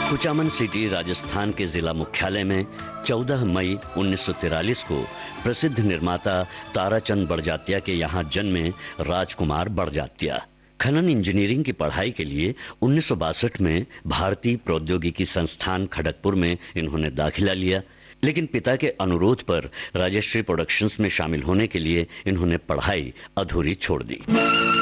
Kuchaman city Rajasthan के जिला मुख्यालय में 14 मई 1943 को प्रसिद्ध निर्माता ताराचंद बड़जात्या के यहाँ जन्मे राजकुमार बड़जात्या। खनन इंजीनियरिंग की पढ़ाई के लिए 1962 में भारतीय प्रौद्योगिकी संस्थान खड़गपुर में इन्होंने दाखिला लिया, लेकिन पिता के अनुरोध पर राजश्री प्रोडक्शंस में शामिल होने के लिए इन्होंने पढ़ाई अधूरी छोड़ दी।